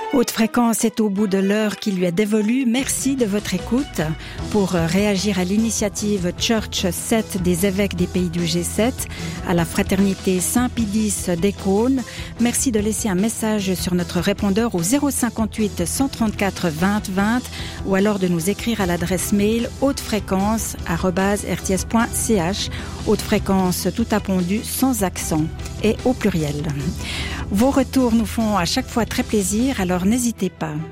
Haute Fréquence est au bout de l'heure qui lui est dévolue. Merci de votre écoute. Pour réagir à l'initiative Church 7 des évêques des pays du G7, à la fraternité Saint-Pidis d'Écône, merci de laisser un message sur notre répondeur au 058 134 20 20 ou alors de nous écrire à l'adresse mail hautefréquence@rts.ch. Haute Fréquence tout appondu sans accent et au pluriel. Vos retours nous font à chaque fois très plaisir, alors n'hésitez pas.